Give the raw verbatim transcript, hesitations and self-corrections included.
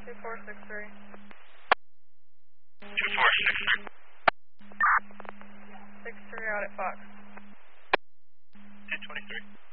two four six three. two four six three. six three out at Fox. two twenty-three.